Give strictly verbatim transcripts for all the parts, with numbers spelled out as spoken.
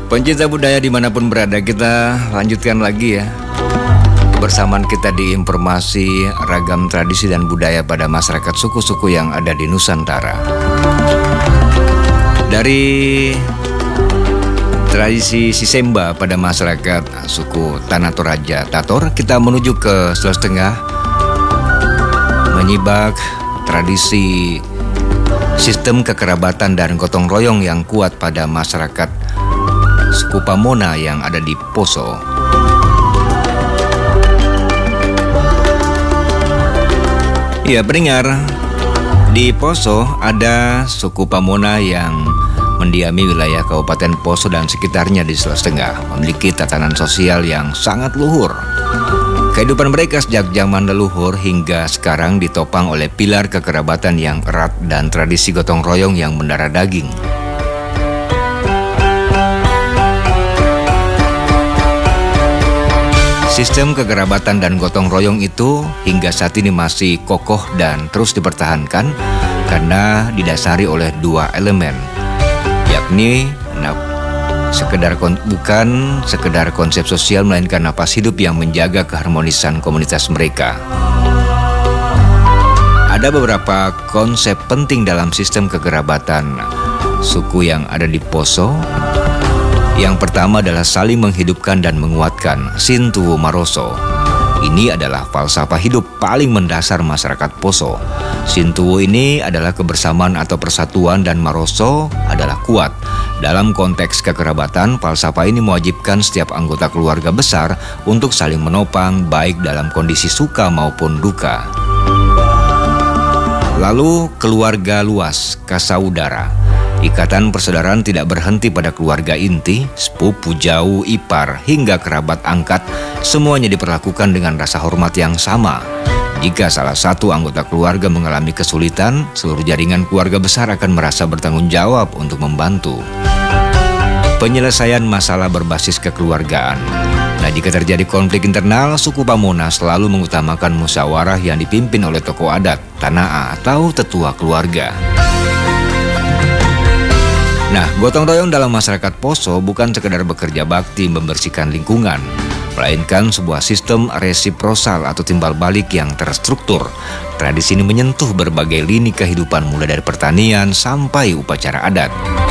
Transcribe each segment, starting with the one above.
Pencinta budaya dimanapun berada, kita lanjutkan lagi ya kebersamaan kita di informasi ragam tradisi dan budaya pada masyarakat suku-suku yang ada di Nusantara. Dari tradisi Sisemba pada masyarakat suku Tanah Toraja Tator, kita menuju ke Sulawesi Tengah, menyibak tradisi sistem kekerabatan dan gotong royong yang kuat pada masyarakat suku Pamona yang ada di Poso. Ya, pendengar, di Poso ada suku Pamona yang mendiami wilayah Kabupaten Poso dan sekitarnya di Sulawesi Tengah, memiliki tatanan sosial yang sangat luhur. Kehidupan mereka sejak zaman leluhur hingga sekarang ditopang oleh pilar kekerabatan yang erat dan tradisi gotong royong yang mendarah daging. Sistem kekerabatan dan gotong royong itu hingga saat ini masih kokoh dan terus dipertahankan karena didasari oleh dua elemen, yakni nah, sekedar kon, bukan sekedar konsep sosial melainkan napas hidup yang menjaga keharmonisan komunitas mereka. Ada beberapa konsep penting dalam sistem kekerabatan suku yang ada di Poso. Yang pertama adalah saling menghidupkan dan menguatkan, Sintuwu Maroso. Ini adalah falsafah hidup paling mendasar masyarakat Poso. Sintuwu ini adalah kebersamaan atau persatuan dan Maroso adalah kuat. Dalam konteks kekerabatan, falsafah ini mewajibkan setiap anggota keluarga besar untuk saling menopang baik dalam kondisi suka maupun duka. Lalu keluarga luas, kasaudara. Ikatan persaudaraan tidak berhenti pada keluarga inti, sepupu jauh, ipar, hingga kerabat angkat. Semuanya diperlakukan dengan rasa hormat yang sama. Jika salah satu anggota keluarga mengalami kesulitan, seluruh jaringan keluarga besar akan merasa bertanggung jawab untuk membantu. Penyelesaian masalah berbasis kekeluargaan. Nah, jika terjadi konflik internal, suku Pamona selalu mengutamakan musyawarah yang dipimpin oleh tokoh adat, tanaa, atau tetua keluarga. Nah, gotong royong dalam masyarakat Poso bukan sekedar bekerja bakti membersihkan lingkungan, melainkan sebuah sistem resiprosal atau timbal balik yang terstruktur. Tradisi ini menyentuh berbagai lini kehidupan mulai dari pertanian sampai upacara adat.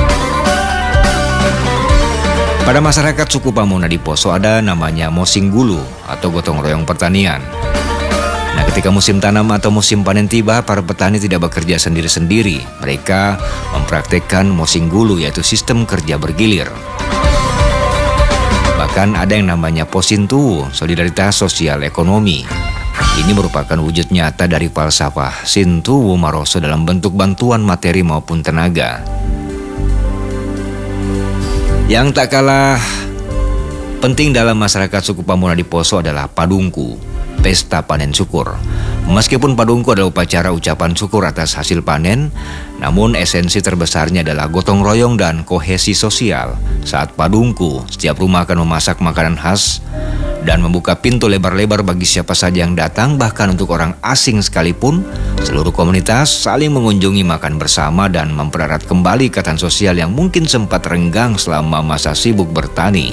Pada masyarakat suku Pamona di Poso ada namanya Mosinggulu atau gotong royong pertanian. Nah, ketika musim tanam atau musim panen tiba, para petani tidak bekerja sendiri-sendiri. Mereka mempraktekkan Mosinggulu, yaitu sistem kerja bergilir. Bahkan ada yang namanya Posintuwu, solidaritas sosial ekonomi. Ini merupakan wujud nyata dari falsafah Sintuwu Maroso dalam bentuk bantuan materi maupun tenaga. Yang tak kalah penting dalam masyarakat suku Pamona di Poso adalah Padungku, pesta panen syukur. Meskipun Padungku adalah upacara ucapan syukur atas hasil panen, namun esensi terbesarnya adalah gotong royong dan kohesi sosial. Saat Padungku, setiap rumah akan memasak makanan khas dan membuka pintu lebar-lebar bagi siapa saja yang datang, bahkan untuk orang asing sekalipun. Seluruh komunitas saling mengunjungi, makan bersama, dan mempererat kembali ikatan sosial yang mungkin sempat renggang selama masa sibuk bertani.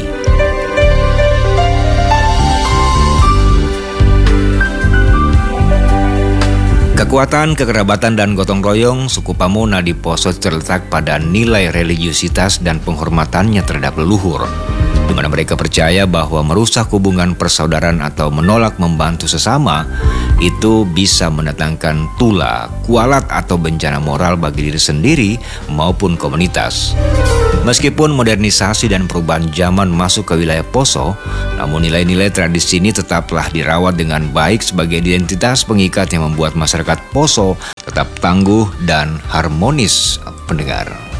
Kekuatan kekerabatan dan gotong royong suku Pamona di Poso terletak pada nilai religiusitas dan penghormatannya terhadap leluhur, di mana mereka percaya bahwa merusak hubungan persaudaraan atau menolak membantu sesama itu bisa mendatangkan tula, kualat atau bencana moral bagi diri sendiri maupun komunitas. Meskipun modernisasi dan perubahan zaman masuk ke wilayah Poso, namun nilai-nilai tradisi ini tetaplah dirawat dengan baik sebagai identitas pengikat yang membuat masyarakat Poso tetap tangguh dan harmonis, pendengar.